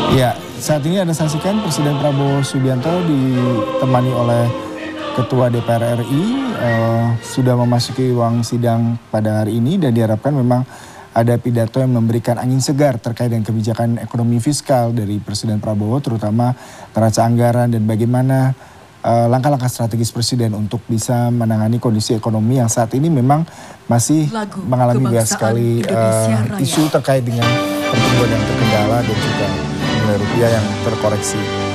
Ya, saat ini Anda saksikan Presiden Prabowo Subianto ditemani oleh Ketua DPR RI sudah memasuki ruang sidang pada hari ini dan diharapkan memang ada pidato yang memberikan angin segar terkait dengan kebijakan ekonomi fiskal dari Presiden Prabowo terutama neraca anggaran dan bagaimana langkah-langkah strategis Presiden untuk bisa menangani kondisi ekonomi yang saat ini memang masih Lagu mengalami banyak Kebangsaan sekali Indonesia Raya. isu terkait dengan pertumbuhan yang terkendala dan juga nilai rupiah yang terkoreksi.